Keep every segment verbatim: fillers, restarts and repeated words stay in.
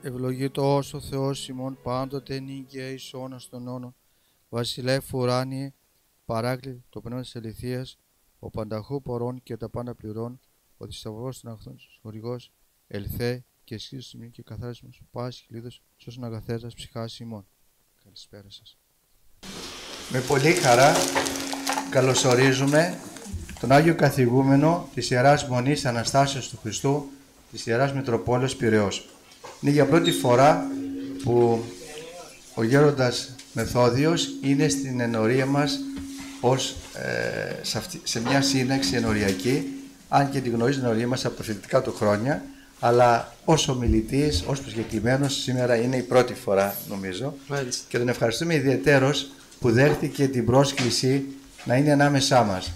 Ευλογητός ο Θεός ημών πάντοτε νίκαια εις αιώνας των αιώνων. Βασιλεύ ουράνιε, παράκλητο το πνεύμα της αληθείας, ο πανταχού πορών και τα πάντα πληρών, ο θησαυρός των αγαθών χορηγός, ελθέ και εσχύσου ημών και καθάρισου μας, πάση χιλίδος, σώσον αγαθέτας ψυχάς ημών. Καλησπέρα σας. Με πολύ χαρά καλωσορίζουμε τον Άγιο Καθηγούμενο της Ιεράς Μονής Αναστάσεως του Χριστού της Ιεράς Μητροπόλεως Πειραιώς. Είναι για πρώτη φορά που ο Γέροντας Μεθόδιος είναι στην ενορία μας ως, ε, σε, αυτή, σε μια σύναξη ενοριακή, αν και τη γνωρίζει την ενορία μας από τα φοιτητικά του χρόνια, αλλά ως ομιλητής, ως προσκεκλημένος, σήμερα είναι η πρώτη φορά νομίζω. Μάλιστα. Και τον ευχαριστούμε ιδιαιτέρως που δέχτηκε την πρόσκληση να είναι ανάμεσά μας.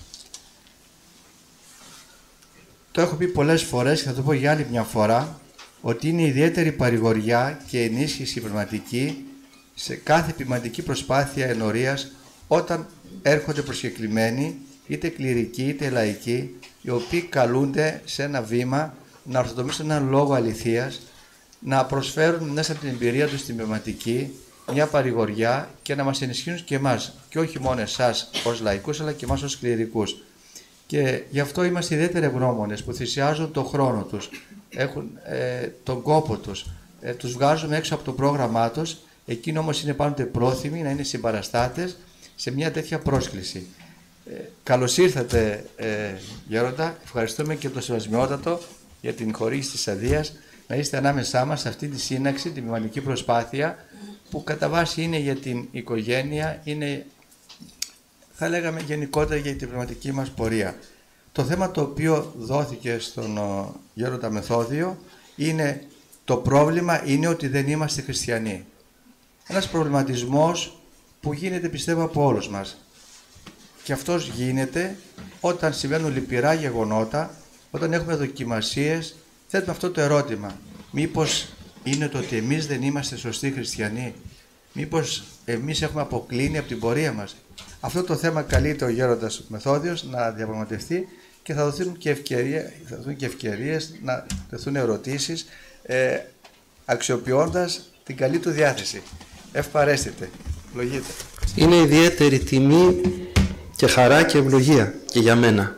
Το έχω πει πολλές φορές και θα το πω για άλλη μια φορά, ότι είναι ιδιαίτερη παρηγοριά και ενίσχυση πνευματική σε κάθε πνευματική προσπάθεια ενορίας όταν έρχονται προσκεκλημένοι, είτε κληρικοί είτε λαϊκοί, οι οποίοι καλούνται σε ένα βήμα να ορθοτομήσουν έναν λόγο αληθείας, να προσφέρουν μέσα από την εμπειρία τους την πνευματική μια παρηγοριά και να μας ενισχύουν και εμάς, και όχι μόνο εσάς ως λαϊκούς, αλλά και εμάς ως κληρικούς. Και γι' αυτό είμαστε ιδιαίτερα ευγνώμονες που θυσιάζουν τον χρόνο τους, έχουν ε, τον κόπο τους, ε, τους βγάζουμε έξω από το πρόγραμμά τους, εκείνοι όμως είναι πάντοτε πρόθυμοι να είναι συμπαραστάτες σε μια τέτοια πρόσκληση. Ε, καλώς ήρθατε ε, Γέροντα, ευχαριστούμε και το Σεβασμιότατο για την χορήγηση της αδείας να είστε ανάμεσά μας σε αυτή τη σύναξη, την πνευματική προσπάθεια που κατά βάση είναι για την οικογένεια, είναι θα λέγαμε γενικότερα για την πνευματική μας πορεία. Το θέμα το οποίο δόθηκε στον ο, Γέροντα Μεθόδιο είναι το πρόβλημα είναι ότι δεν είμαστε χριστιανοί. Ένας προβληματισμός που γίνεται πιστεύω από όλους μας. Και αυτός γίνεται όταν συμβαίνουν λυπηρά γεγονότα, όταν έχουμε δοκιμασίες, θέτουμε αυτό το ερώτημα. Μήπως είναι το ότι εμείς δεν είμαστε σωστοί χριστιανοί? Μήπως εμείς έχουμε αποκλίνει από την πορεία μας? Αυτό το θέμα καλείται ο Γέροντας Μεθόδιος να διαπραγματευτεί και θα δοθούν και, ευκαιρία, θα δοθούν και ευκαιρίες να δοθούν ερωτήσεις ε, αξιοποιώντας την καλή του διάθεση. Ευπαρέστητε. Ευλογείτε. Είναι ιδιαίτερη τιμή και χαρά και ευλογία και για μένα.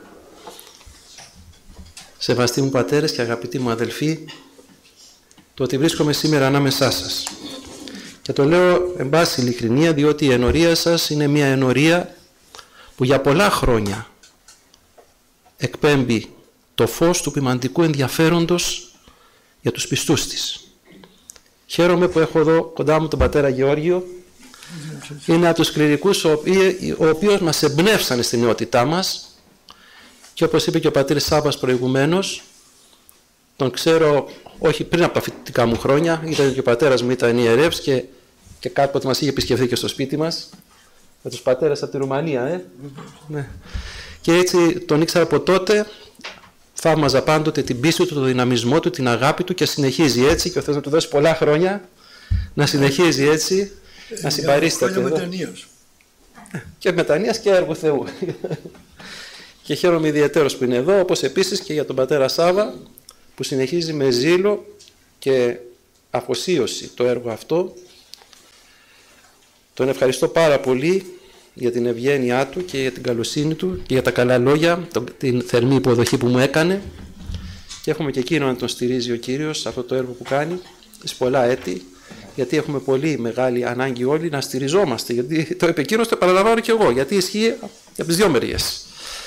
Σεβαστοί μου πατέρες και αγαπητοί μου αδελφοί, το ότι βρίσκομαι σήμερα ανάμεσά σας. Και το λέω εν πάση ειλικρινία, διότι η ενορία σας είναι μια ενορία που για πολλά χρόνια εκπέμπει το φως του ποιμαντικού ενδιαφέροντος για τους πιστούς της. Χαίρομαι που έχω εδώ κοντά μου τον πατέρα Γεώργιο. Είναι από τους κληρικούς ο οποίος μας εμπνεύσανε στην νεότητά μας και όπως είπε και ο πατήρ Σάββας προηγουμένως, τον ξέρω όχι πριν από τα φοιτητικά μου χρόνια, ήταν και ο πατέρας μου ήταν ιερεύς και, και κάποτε μας είχε επισκεφθεί και στο σπίτι μας με τους πατέρες από τη Ρουμανία. Ε? Ναι. Και έτσι τον ήξερα από τότε, θαύμαζα πάντοτε την πίστη του, τον δυναμισμό του, την αγάπη του και συνεχίζει έτσι και ο Θεός να του δώσει πολλά χρόνια να συνεχίζει έτσι, ε, να συμπαρίσταται. Χρόνια μετανοίας. Και μετανοίας και έργου Θεού. Και χαίρομαι ιδιαίτερος που είναι εδώ, όπως επίσης και για τον πατέρα Σάββα που συνεχίζει με ζήλο και αφοσίωση το έργο αυτό. Τον ευχαριστώ πάρα πολύ για την ευγένειά του και για την καλοσύνη του και για τα καλά λόγια, την θερμή υποδοχή που μου έκανε και έχουμε και εκείνο να τον στηρίζει ο Κύριος σε αυτό το έργο που κάνει σε πολλά έτη, γιατί έχουμε πολύ μεγάλη ανάγκη όλοι να στηριζόμαστε, γιατί το είπε εκείνος, το επαναλαμβάνω και εγώ, γιατί ισχύει από τις δυο μεριές.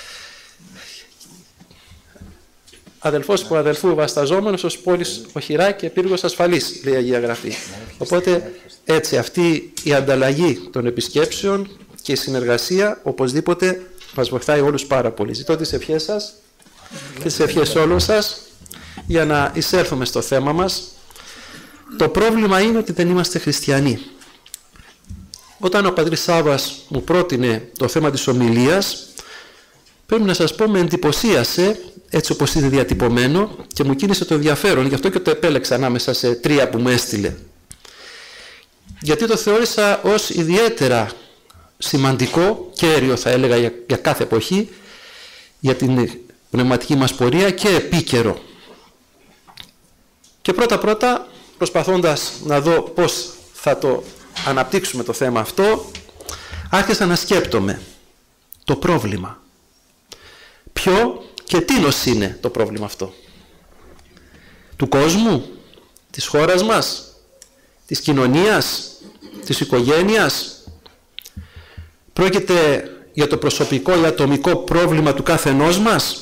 Αδελφός που αδελφού βασταζόμενος ως πόλης οχυρά και πύργος ασφαλής, λέει η Αγία Γραφή. Οπότε έτσι αυτή η ανταλλαγή των επισκέψεων και η συνεργασία οπωσδήποτε μας βοηθάει όλους πάρα πολύ. Ζητώ τις ευχές σας και τις ευχές όλων σας για να εισέλθουμε στο θέμα μας. Το πρόβλημα είναι ότι δεν είμαστε χριστιανοί. Όταν ο πατήρ Σάββας μου πρότεινε το θέμα της ομιλίας, πρέπει να σας πω με εντυπωσίασε έτσι όπως είναι διατυπωμένο και μου κίνησε το ενδιαφέρον, γι' αυτό και το επέλεξα ανάμεσα σε τρία που μου έστειλε. Γιατί το θεώρησα ως ιδιαίτερα σημαντικό, κέριο θα έλεγα για, για κάθε εποχή, για την πνευματική μας πορεία και επίκαιρο. Και πρώτα πρώτα προσπαθώντας να δω πώς θα το αναπτύξουμε το θέμα αυτό, άρχισα να σκέπτομαι το πρόβλημα. Ποιο και τίνος είναι το πρόβλημα αυτό? Του κόσμου, της χώρας μας, της κοινωνίας, της οικογένειας? Πρόκειται για το προσωπικό ή ατομικό πρόβλημα του κάθε ενός μας?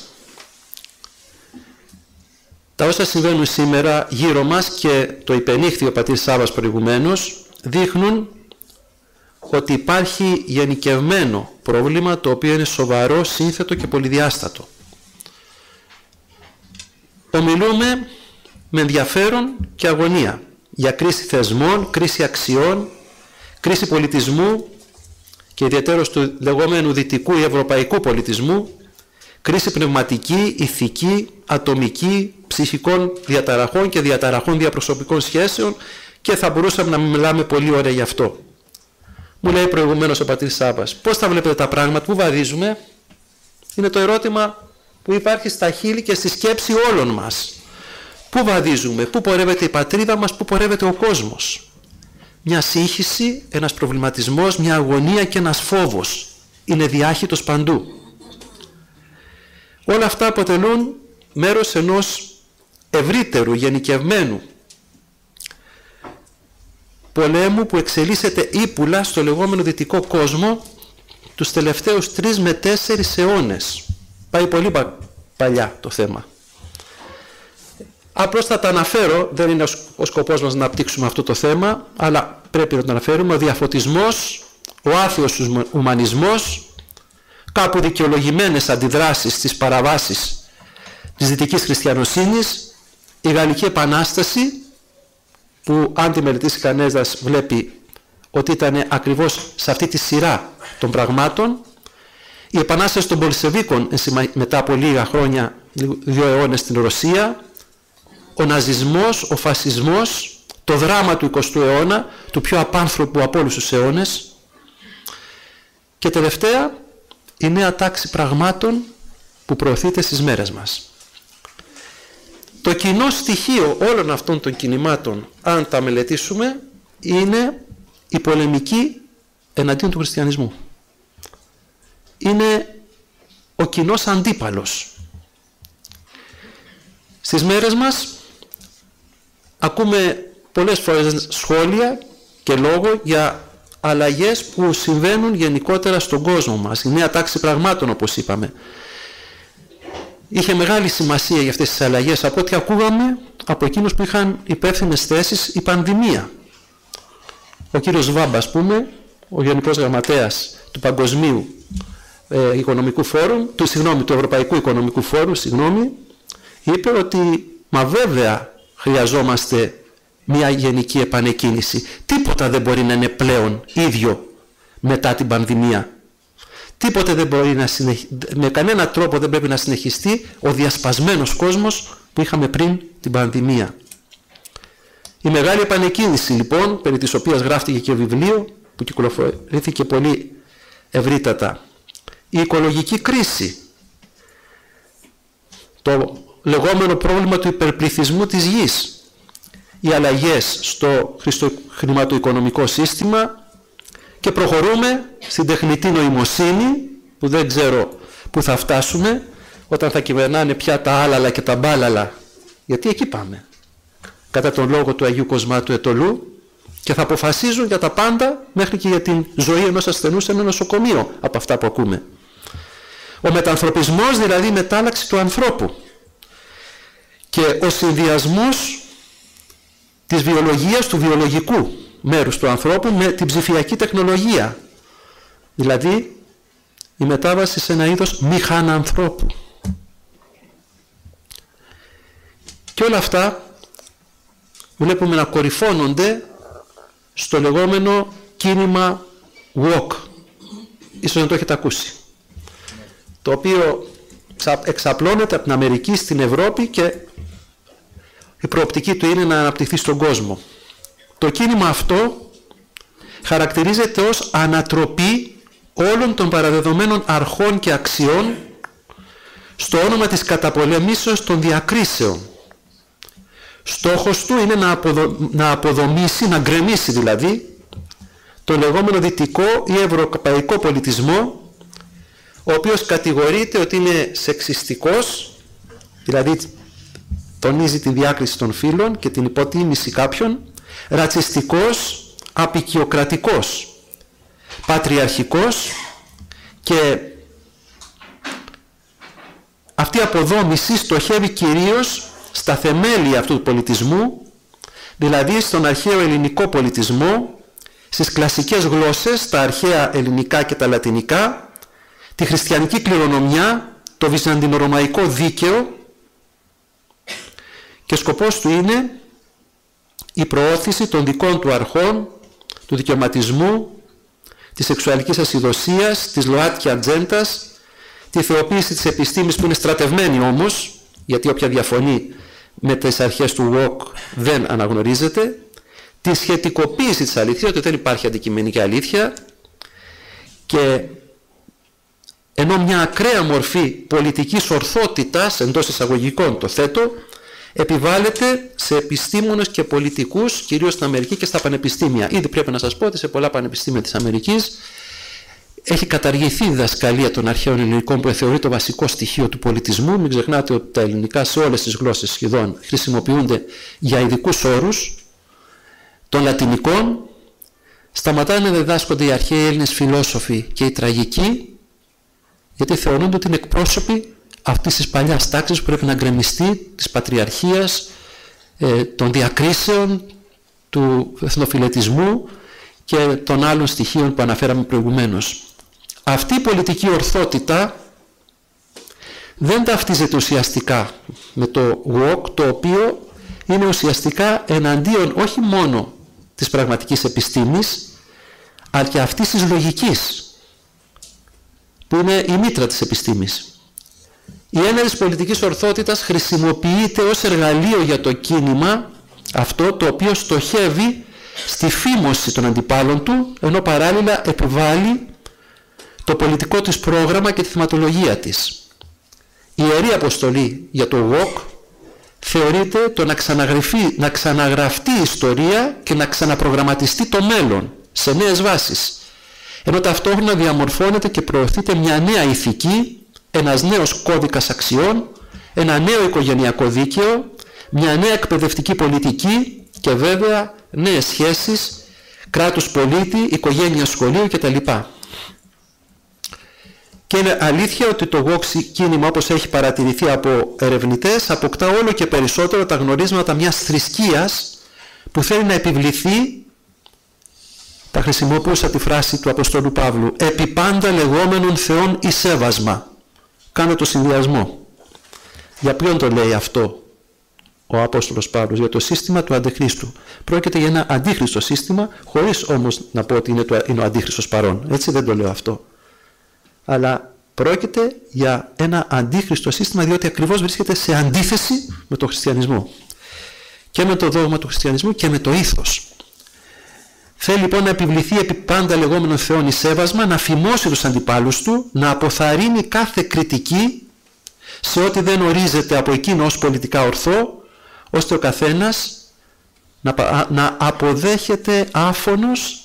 Τα όσα συμβαίνουν σήμερα γύρω μας, και το υπενήχθη ο πατήρ Σάββας προηγουμένως, δείχνουν ότι υπάρχει γενικευμένο πρόβλημα, το οποίο είναι σοβαρό, σύνθετο και πολυδιάστατο. Ομιλούμε με ενδιαφέρον και αγωνία για κρίση θεσμών, κρίση αξιών, κρίση πολιτισμού και ιδιαιτέρως του λεγόμενου δυτικού ή ευρωπαϊκού πολιτισμού, κρίση πνευματική, ηθική, ατομική, ψυχικών διαταραχών και διαταραχών διαπροσωπικών σχέσεων, και θα μπορούσαμε να μιλάμε πολύ ωραία γι' αυτό. Μου λέει προηγουμένως ο πατήρ Σάββας, πώς θα βλέπετε τα πράγματα, πού βαδίζουμε? Είναι το ερώτημα που υπάρχει στα χείλη και στη σκέψη όλων μας. Πού βαδίζουμε, πού πορεύεται η πατρίδα μας, πού πορεύεται ο κόσμος? Μια σύγχυση, ένας προβληματισμός, μια αγωνία και ένας φόβος είναι διάχυτος παντού. Όλα αυτά αποτελούν μέρος ενός ευρύτερου, γενικευμένου πολέμου που εξελίσσεται ύπουλα στο λεγόμενο δυτικό κόσμο τους τελευταίους τρεις με τέσσερις αιώνες. Πάει πολύ παλιά το θέμα. Απλώς θα τα αναφέρω, δεν είναι ο σκοπός μας να αναπτύξουμε αυτό το θέμα, αλλά πρέπει να το αναφέρουμε. Ο διαφωτισμός, ο άθεος ουμανισμός, κάπου δικαιολογημένες αντιδράσεις στις παραβάσεις της δυτικής χριστιανοσύνης, η Γαλλική Επανάσταση, που αν τη μελετήσει κανένας βλέπει ότι ήταν ακριβώς σε αυτή τη σειρά των πραγμάτων, η Επανάσταση των Πολσεβίκων μετά από λίγα χρόνια, δύο αιώνες στην Ρωσία, ο ναζισμός, ο φασισμός, το δράμα του εικοστού αιώνα, του πιο απάνθρωπου από όλους τους αιώνες, και τελευταία η νέα τάξη πραγμάτων που προωθείται στις μέρες μας. Το κοινό στοιχείο όλων αυτών των κινημάτων, αν τα μελετήσουμε, είναι η πολεμική εναντίον του χριστιανισμού. Είναι ο κοινός αντίπαλος. Στις μέρες μας ακούμε πολλές φορές σχόλια και λόγο για αλλαγές που συμβαίνουν γενικότερα στον κόσμο μας. Η νέα τάξη πραγμάτων, όπως είπαμε. Είχε μεγάλη σημασία για αυτές τις αλλαγές, από ό,τι ακούγαμε από εκείνους που είχαν υπεύθυνες θέσεις, η πανδημία. Ο κύριος Βάμπα, ας πούμε, ο Γενικός Γραμματέας του Παγκοσμίου ε, Οικονομικού Φόρουμ, του, συγγνώμη, του Ευρωπαϊκού Οικονομικού Φόρουμ, συγγνώμη, είπε ότι μα βέβαια χρειαζόμαστε μια γενική επανεκκίνηση. Τίποτα δεν μπορεί να είναι πλέον ίδιο μετά την πανδημία. Τίποτε δεν μπορεί να συνεχ... με κανένα τρόπο δεν πρέπει να συνεχιστεί ο διασπασμένος κόσμος που είχαμε πριν την πανδημία. Η μεγάλη επανεκκίνηση, λοιπόν, περί της οποίας γράφτηκε και βιβλίο που κυκλοφορήθηκε πολύ ευρύτατα, η οικολογική κρίση, το λεγόμενο πρόβλημα του υπερπληθυσμού της γης, οι αλλαγές στο χρηματοοικονομικό σύστημα, και προχωρούμε στην τεχνητή νοημοσύνη, που δεν ξέρω που θα φτάσουμε όταν θα κυβερνάνε πια τα άλαλα και τα μπάλαλα, γιατί εκεί πάμε, κατά τον λόγο του Αγίου Κοσμάτου Ετωλού, και θα αποφασίζουν για τα πάντα, μέχρι και για την ζωή ενός ασθενού σε ένα νοσοκομείο, από αυτά που ακούμε. Ο μετανθρωπισμός, δηλαδή η μετάλλαξη του ανθρώπου, και ο συνδυασμός της βιολογίας, του βιολογικού μέρους του ανθρώπου με την ψηφιακή τεχνολογία, δηλαδή η μετάβαση σε ένα είδος μηχανανθρώπου. Και όλα αυτά βλέπουμε να κορυφώνονται στο λεγόμενο κίνημα walk, ίσως να το έχετε ακούσει, το οποίο εξαπλώνεται από την Αμερική στην Ευρώπη και η προοπτική του είναι να αναπτυχθεί στον κόσμο. Το κίνημα αυτό χαρακτηρίζεται ως ανατροπή όλων των παραδεδομένων αρχών και αξιών στο όνομα της καταπολεμήσεως των διακρίσεων, Στόχος του είναι να, αποδο, να αποδομήσει, να γκρεμίσει δηλαδή, τον λεγόμενο δυτικό ή ευρωπαϊκό πολιτισμό, ο οποίος κατηγορείται ότι είναι σεξιστικός, δηλαδή τονίζει τη διάκριση των φύλων και την υποτίμηση κάποιων, ρατσιστικός, απικιοκρατικός, πατριαρχικός, και αυτή η αποδόμηση στοχεύει κυρίως στα θεμέλια αυτού του πολιτισμού, δηλαδή στον αρχαίο ελληνικό πολιτισμό, στις κλασικές γλώσσες, τα αρχαία ελληνικά και τα λατινικά, τη χριστιανική κληρονομιά, το βυζαντινορωμαϊκό δίκαιο, και σκοπός του είναι η προώθηση των δικών του αρχών, του δικαιωματισμού, της σεξουαλικής ασυδοσίας, της ΛΟΑΤΚΙ ατζέντας, τη θεοποίηση της επιστήμης που είναι στρατευμένη όμως, γιατί όποια διαφωνεί με τις αρχές του ουοκ δεν αναγνωρίζεται, τη σχετικοποίηση της αλήθειας, ότι δεν υπάρχει αντικειμενική αλήθεια, και ενώ μια ακραία μορφή πολιτικής ορθότητας, εντός εισαγωγικών το θέτω, επιβάλλεται σε επιστήμονες και πολιτικούς, κυρίως στην Αμερική και στα πανεπιστήμια. Ήδη πρέπει να σας πω ότι σε πολλά πανεπιστήμια της Αμερικής έχει καταργηθεί η διδασκαλία των αρχαίων ελληνικών, που θεωρεί το βασικό στοιχείο του πολιτισμού. Μην ξεχνάτε ότι τα ελληνικά σε όλες τις γλώσσες σχεδόν χρησιμοποιούνται για ειδικούς όρους. Των λατινικών σταματάνε να διδάσκονται οι αρχαίοι Έλληνες φιλόσοφοι και οι τραγικοί, γιατί θεωρούνται ότι είναι εκπρόσωποι αυτής της παλιάς τάξης που πρέπει να γκρεμιστεί, της πατριαρχίας, ε, των διακρίσεων, του εθνοφιλετισμού και των άλλων στοιχείων που αναφέραμε προηγουμένως. Αυτή η πολιτική ορθότητα δεν ταυτίζεται ουσιαστικά με το ουοκ, το οποίο είναι ουσιαστικά εναντίον όχι μόνο της πραγματικής επιστήμης, αλλά και αυτής της λογικής, που είναι η μήτρα της επιστήμης. Η έννοια της πολιτικής ορθότητας χρησιμοποιείται ως εργαλείο για το κίνημα αυτό, το οποίο στοχεύει στη φήμωση των αντιπάλων του, ενώ παράλληλα επιβάλλει το πολιτικό της πρόγραμμα και τη θεματολογία της. Η ιερή αποστολή για το ουοκ θεωρείται το να ξαναγραφεί, να ξαναγραφτεί η ιστορία και να ξαναπρογραμματιστεί το μέλλον σε νέες βάσεις, ενώ ταυτόχρονα διαμορφώνεται και προωθείται μια νέα ηθική, ένας νέος κώδικας αξιών, ένα νέο οικογενειακό δίκαιο, μια νέα εκπαιδευτική πολιτική και βέβαια νέες σχέσεις κράτους πολίτη, οικογένεια σχολείου κτλ. Και είναι αλήθεια ότι το ουοκ κίνημα, όπως έχει παρατηρηθεί από ερευνητές, αποκτά όλο και περισσότερο τα γνωρίσματα μιας θρησκείας που θέλει να επιβληθεί, τα χρησιμοποιούσα τη φράση του Αποστόλου Παύλου, επί πάντα λεγόμενων θεών εις σέβασμα. Κάνω το συνδυασμό. Για ποιον το λέει αυτό ο Απόστολος Παύλος? Για το σύστημα του Αντιχρίστου. Πρόκειται για ένα αντίχριστο σύστημα, χωρίς όμως να πω ότι είναι, το, είναι ο αντίχριστος παρόν. Έτσι δεν το λέω αυτό. Αλλά πρόκειται για ένα αντίχριστο σύστημα, διότι ακριβώς βρίσκεται σε αντίθεση με τον χριστιανισμό. Και με το δόγμα του χριστιανισμού και με το ήθος. Θέλει λοιπόν να επιβληθεί επί πάντα λεγόμενων θεών εις σέβασμα, να φημώσει τους αντιπάλους του, να αποθαρρύνει κάθε κριτική σε ό,τι δεν ορίζεται από εκείνο ως πολιτικά ορθό, ώστε ο καθένας να, να αποδέχεται άφωνος